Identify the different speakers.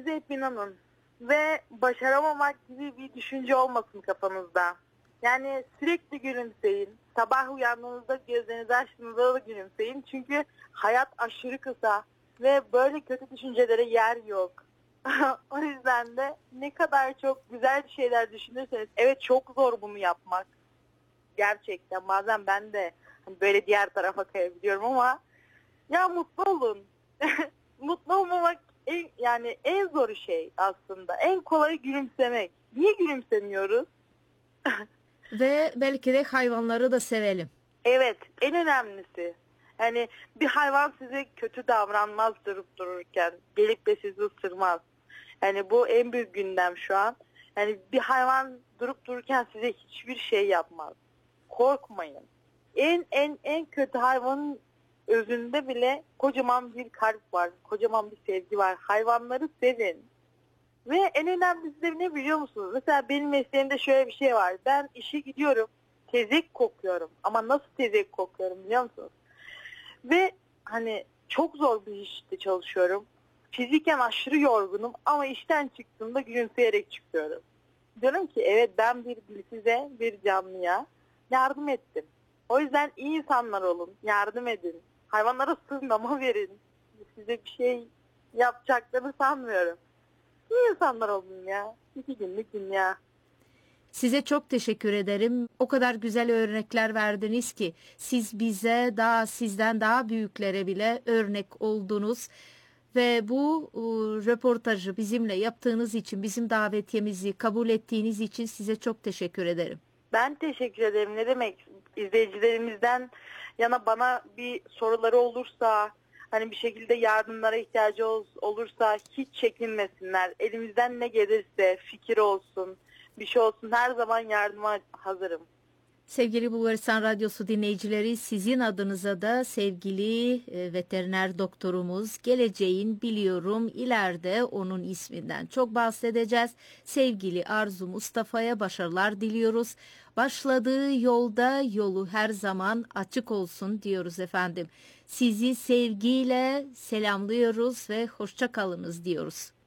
Speaker 1: kendinize hep inanın. Ve başaramamak gibi bir düşünce olmasın kafanızda. Yani sürekli gülümseyin. Sabah uyandığınızda, gözlerinizi açtığınızda da gülümseyin. Çünkü hayat aşırı kısa ve böyle kötü düşüncelere yer yok. O yüzden de ne kadar çok güzel şeyler düşünürseniz, evet çok zor bunu yapmak. Gerçekten bazen ben de böyle diğer tarafa kayabiliyorum ama ya mutlu olun. Mutlu olmamak yani en zor şey aslında. En kolayı gülümsemek. Niye gülümsemiyoruz?
Speaker 2: Ve belki de hayvanları da sevelim.
Speaker 1: Evet, en önemlisi. Yani bir hayvan size kötü davranmaz durup dururken. Gelip de sizi ısırmaz. Yani bu en büyük gündem şu an. Yani bir hayvan durup dururken size hiçbir şey yapmaz. Korkmayın. En kötü hayvanın özünde bile kocaman bir kalp var. Kocaman bir sevgi var. Hayvanları sevin. Ve en önemlisi de ne biliyor musunuz? Mesela benim mesleğimde şöyle bir şey var. Ben işe gidiyorum. Tezek kokuyorum. Ama nasıl tezek kokuyorum biliyor musunuz? Ve hani çok zor bir işte çalışıyorum. Fiziken aşırı yorgunum ama işten çıktığımda gülümseyerek çıkıyorum. Diyorum ki evet ben bir size, bir canlıya yardım ettim. O yüzden iyi insanlar olun, yardım edin. Hayvanlara sığınma verin. Size bir şey yapacaklarını sanmıyorum. İyi insanlar olun ya. 2 günlük dünya.
Speaker 2: Size çok teşekkür ederim. O kadar güzel örnekler verdiniz ki siz bize sizden daha büyüklere bile örnek oldunuz. Ve bu röportajı bizimle yaptığınız için, bizim davetiyemizi kabul ettiğiniz için size çok teşekkür ederim.
Speaker 1: Ben teşekkür ederim. Ne demek? İzleyicilerimizden yana bana bir soruları olursa, hani bir şekilde yardımlara ihtiyacı olursa hiç çekinmesinler. Elimizden ne gelirse, fikir olsun, bir şey olsun, her zaman yardıma hazırım.
Speaker 2: Sevgili Bulgaristan Radyosu dinleyicileri, sizin adınıza da sevgili veteriner doktorumuz, geleceğin biliyorum ileride onun isminden çok bahsedeceğiz. Sevgili Arzu Mustafa'ya başarılar diliyoruz. Başladığı yolu her zaman açık olsun diyoruz efendim. Sizi sevgiyle selamlıyoruz ve hoşça kalınız diyoruz.